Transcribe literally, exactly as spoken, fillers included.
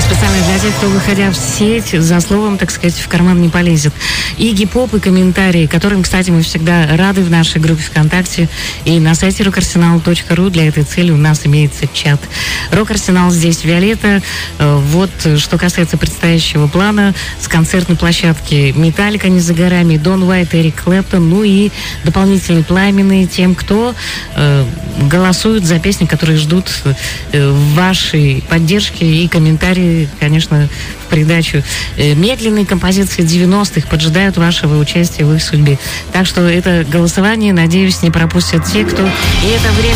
Специально для тех, кто, выходя в сеть, за словом, так сказать, в карман не полезет. Игги Поп и комментарии, которым, кстати, мы всегда рады в нашей группе ВКонтакте и на сайте рок арсенал точка ру. Для этой цели у нас имеется чат. Рок-арсенал здесь, Виолетта. Вот, что касается предстоящего плана, с концертной площадки Металлика не за горами, Дон Уайт, Эрик Клэптон, ну и дополнительные пламенные тем, кто э, голосует за песни, которые ждут э, вашей поддержки и комментарии, конечно, в придачу. Э, медленные композиции девяностых поджидают вашего участия в их судьбе. Так что это голосование, надеюсь, не пропустят те, кто и это время